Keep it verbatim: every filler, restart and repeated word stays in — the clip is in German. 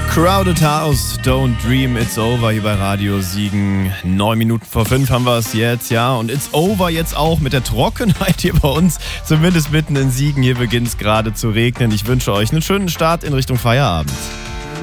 Crowded House, Don't Dream, It's Over hier bei Radio Siegen. Neun Minuten vor fünf haben wir es jetzt, ja. Und It's Over jetzt auch mit der Trockenheit hier bei uns, zumindest mitten in Siegen. Hier beginnt es gerade zu regnen. Ich wünsche euch einen schönen Start in Richtung Feierabend.